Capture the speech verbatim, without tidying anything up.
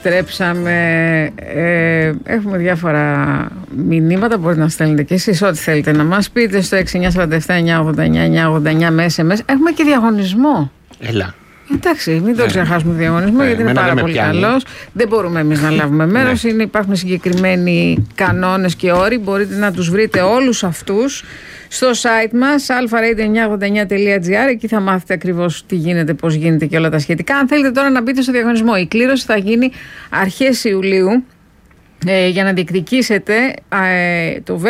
επιστρέψαμε. Ε, έχουμε διάφορα μηνύματα. Μπορείτε να στέλνετε και εσείς ό,τι θέλετε να μας πείτε στο έξι εννιά τέσσερα επτά εννιά ογδόντα εννιά εννιά ογδόντα εννιά με ες εμ ες. Έχουμε και διαγωνισμό. Έλα. Εντάξει, μην το ναι. ξεχάσουμε το διαγωνισμό, ναι, γιατί είναι πάρα πολύ καλός. Δεν μπορούμε εμείς να λάβουμε μέρος. Ναι. Υπάρχουν συγκεκριμένοι κανόνες και όροι. Μπορείτε να τους βρείτε όλους αυτούς στο site μας αλφα ρέιντιο εννιακόσια ογδόντα εννιά τελεία τζι άρ. Εκεί θα μάθετε ακριβώς τι γίνεται, πώς γίνεται και όλα τα σχετικά. Αν θέλετε τώρα να μπείτε στο διαγωνισμό, η κλήρωση θα γίνει αρχές Ιουλίου ε, για να διεκδικήσετε ε, το